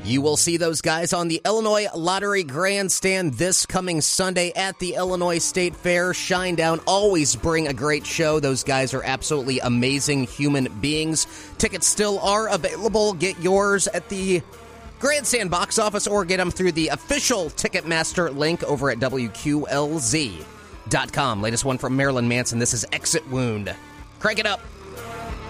You will see those guys on the Illinois Lottery Grandstand this coming Sunday at the Illinois State Fair. Shinedown always bring a great show. Those guys are absolutely amazing human beings. Tickets still are available. Get yours at the Grandstand box office or get them through the official Ticketmaster link over at WQLZ.com. Latest one from Marilyn Manson. This is Exit Wound. Crank it up.